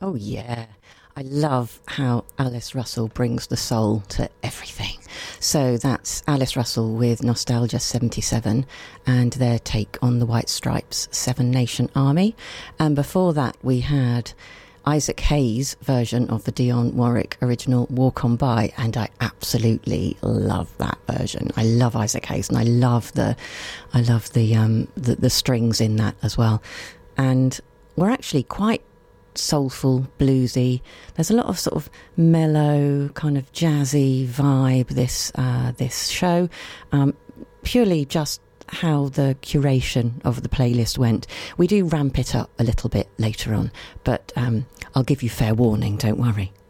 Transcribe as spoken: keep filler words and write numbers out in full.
Oh, yeah. I love how Alice Russell brings the soul to everything. So that's Alice Russell with Nostalgia seventy-seven and their take on the White Stripes' Seven Nation Army. And before that, we had Isaac Hayes' version of the Dionne Warwick original Walk On By, and I absolutely love that version. I love Isaac Hayes, and I love the, I love the um the, the strings in that as well. And we're actually quite soulful, bluesy. There's a lot of sort of mellow, kind of jazzy vibe this uh, this show. Um, purely just how the curation of the playlist went. We do ramp it up a little bit later on, but um, I'll give you fair warning, don't worry.